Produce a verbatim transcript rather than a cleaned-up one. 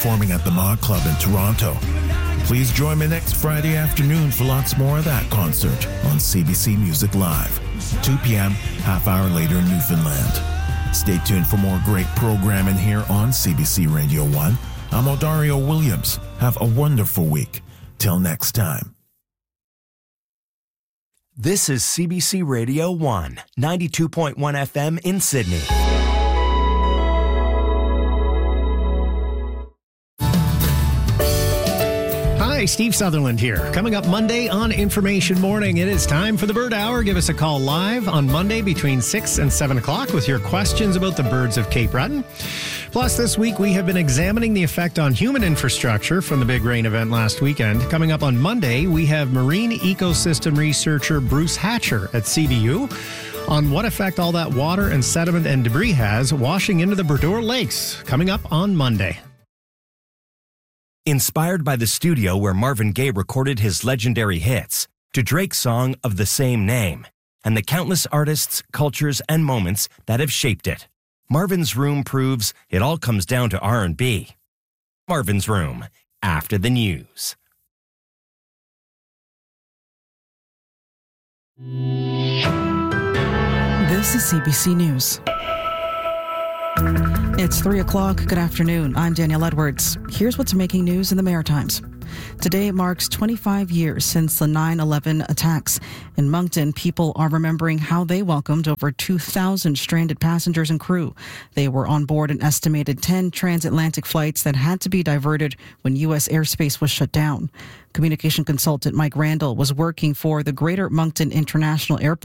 performing at the Mod Club in Toronto. Please join me next Friday afternoon for lots more of that concert on C B C Music Live, two p.m., half hour later in Newfoundland. Stay tuned for more great programming here on C B C Radio one. I'm Odario Williams. Have a wonderful week. Till next time. This is C B C Radio one, ninety-two point one F M in Sydney. Hi, Steve Sutherland here. Coming up Monday on Information Morning, it is time for the Bird Hour. Give us a call live on Monday between six and seven o'clock with your questions about the birds of Cape Breton. Plus, this week we have been examining the effect on human infrastructure from the big rain event last weekend. Coming up on Monday, we have marine ecosystem researcher Bruce Hatcher at C B U on what effect all that water and sediment and debris has washing into the Burdure Lakes. Coming up on Monday. Inspired by the studio where Marvin Gaye recorded his legendary hits, to Drake's song of the same name, and the countless artists, cultures, and moments that have shaped it, Marvin's Room proves it all comes down to R and B. Marvin's Room, after the news. This is C B C News. It's three o'clock. Good afternoon. I'm Danielle Edwards. Here's what's making news in the Maritimes. Today marks twenty-five years since the nine eleven attacks. In Moncton, people are remembering how they welcomed over two thousand stranded passengers and crew. They were on board an estimated ten transatlantic flights that had to be diverted when U S airspace was shut down. Communication consultant Mike Randall was working for the Greater Moncton International Airport